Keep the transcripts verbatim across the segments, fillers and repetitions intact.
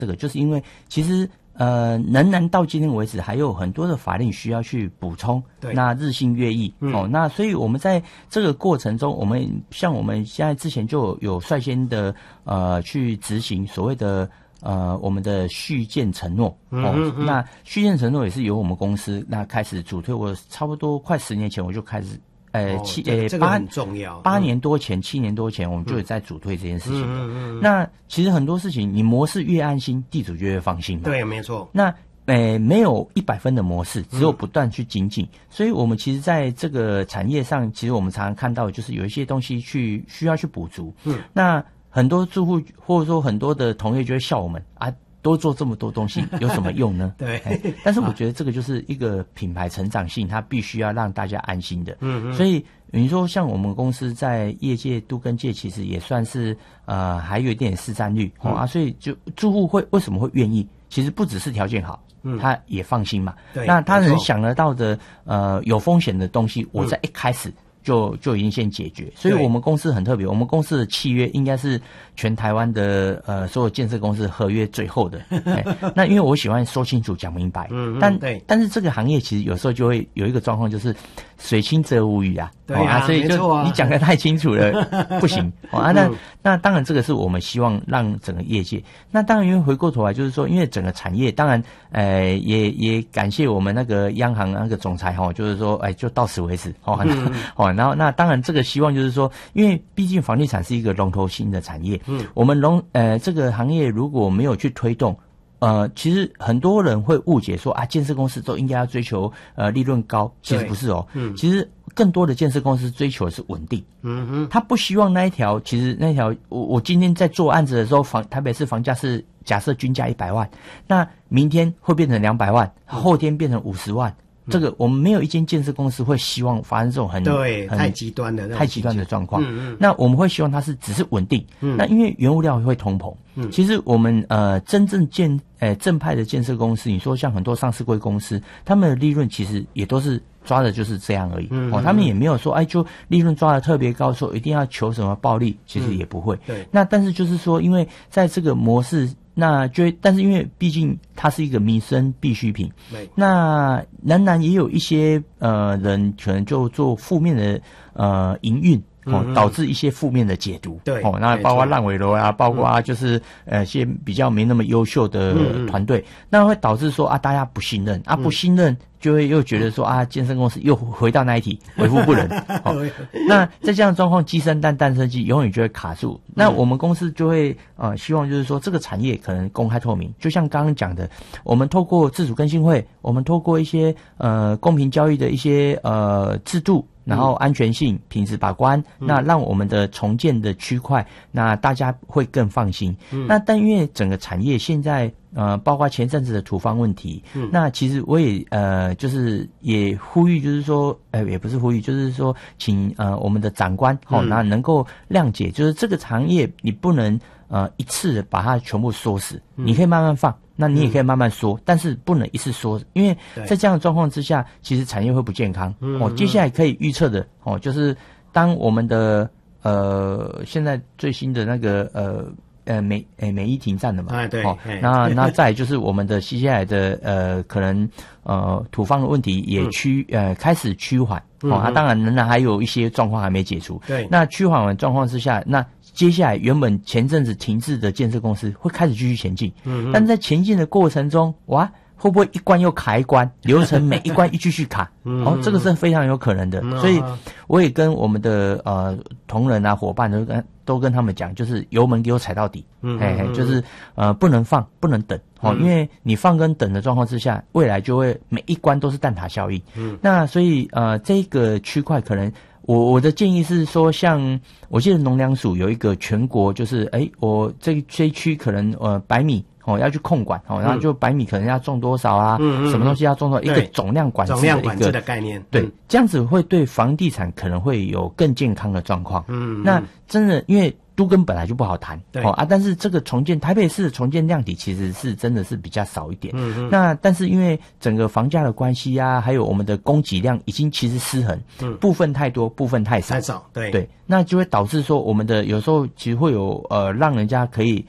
这个，就是因为其实呃，仍然到今天为止还有很多的法令需要去补充， 对， 那日新月异、嗯、哦，那所以我们在这个过程中，我们像我们现在之前就有率先的呃去执行所谓的呃我们的续建承诺哦、嗯嗯，那续建承诺也是由我们公司那开始主推，我差不多快十年前我就开始。呃， 哦、 七呃， 这个很重要。 八年多前、嗯、七年多前，我们就有在主推这件事情的。嗯嗯嗯、那其实很多事情，你模式越安心，地主就越放心嘛。 对，没错。 那呃，没有一百分的模式，只有不断去精进。嗯、所以我们其实在这个产业上，其实我们常常看到，就是有一些东西去需要去补足。嗯。那很多住户或者说很多的同业就会笑我们啊。多做这么多东西有什么用呢？ 对、 欸，但是我觉得这个就是一个品牌成长性，它必须要让大家安心的。嗯嗯。所以你说像我们公司在业界都更界，其实也算是呃还有一点市占率、嗯、啊，所以就住户会为什么会愿意？其实不只是条件好，嗯，他也放心嘛。对，那他能想得到的呃有风险的东西，我在一开始。就就已经先解决，所以我们公司很特别，我们公司的契约应该是全台湾的呃所有建设公司合约最后的。那因为我喜欢说清楚讲明白，嗯，但对，但是这个行业其实有时候就会有一个状况，就是水清则无鱼啊， 对啊， 哦、所以就、啊、你讲得太清楚了不行、哦、啊。那、嗯、那当然这个是我们希望让整个业界，那当然因为回过头来就是说，因为整个产业，当然呃也也感谢我们那个央行那个总裁哈、哦，就是说哎就到此为止哦，嗯、哦。然后，那当然，这个希望就是说，因为毕竟房地产是一个龙头性的产业，嗯，我们龙呃这个行业如果没有去推动，呃，其实很多人会误解说啊，建设公司都应该要追求呃利润高，其实不是哦，嗯，其实更多的建设公司追求的是稳定，嗯哼，他不希望那一条，其实那条我我今天在做案子的时候，房台北市房价是假设均价一百万，那明天会变成两百万，后天变成五十万。这个我们没有一间建设公司会希望发生这种很对很太极端的太极端的状况。嗯嗯。那我们会希望它是只是稳定。嗯。那因为原物料会通膨。嗯。其实我们呃真正建呃正派的建设公司，你说像很多上市柜公司，他们的利润其实也都是抓的就是这样而已。嗯。哦，他们也没有说哎就利润抓的特别高，说一定要求什么暴利，其实也不会。嗯、对。那但是就是说，因为在这个模式。那就但是因为毕竟它是一个民生必需品，那仍然也有一些呃人可能就做负面的呃营运哦，导致一些负面的解读。对哦，那包括烂尾楼啊，包括就是、嗯、呃一些比较没那么优秀的团队、嗯，那会导致说啊大家不信任啊，不信任就会又觉得说啊健身公司又回到那一题，为富不仁。哦，那在这样的状况，鸡生蛋，蛋生鸡，永远就会卡住。那我们公司就会呃希望就是说这个产业可能公开透明，就像刚刚讲的，我们透过自主更新会，我们透过一些呃公平交易的一些呃制度。然后安全性、品质把关，嗯、那让我们的重建的区块，那大家会更放心。嗯、那但因为整个产业现在呃，包括前阵子的土方问题，嗯、那其实我也呃，就是也呼吁，就是说，呃，也不是呼吁，就是说，请呃我们的长官哦，那、嗯、能够谅解，就是这个行业你不能呃一次把它全部缩死，嗯、你可以慢慢放。那你也可以慢慢说、嗯，但是不能一次说，因为在这样的状况之下，其实产业会不健康。嗯、哦，接下来可以预测的哦，就是当我们的呃现在最新的那个呃呃美呃美伊停战了嘛，哎对，哦，那那再来就是我们的接下来的呃可能呃土方的问题也趋、嗯、呃开始趋缓。哦，那、啊、当然仍然还有一些状况还没解除。对，那趋缓的状况之下，那接下来原本前阵子停滞的建设公司会开始继续前进。嗯，但是在前进的过程中，哇，会不会一关又卡一关？流程每一关一继续卡？嗯，哦，这个是非常有可能的。嗯、所以我也跟我们的呃同仁啊伙伴都跟都跟他们讲，就是油门给我踩到底。嗯，嘿嘿，就是呃不能放，不能等。哦，因为你放跟等的状况之下，未来就会每一关都是蛋挞效应。嗯，那所以呃这个区块可能。我我的建议是说，像我记得农粮署有一个全国，就是哎，我这这一区可能呃百米哦要去控管哦，然后就百米可能要种多少啊，嗯、什么东西要种多少，一个总量管制的一个总量管制的概念，对，嗯、这样子会对房地产可能会有更健康的状况。嗯，那真的因为。都更本来就不好谈，对、哦、啊，但是这个重建台北市的重建量体其实是真的是比较少一点。嗯嗯。那但是因为整个房价的关系啊，还有我们的供给量已经其实失衡，嗯，部分太多，部分太少，太少，对对，那就会导致说我们的有时候其实会有呃让人家可以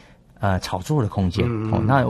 呃炒作的空间。哦，那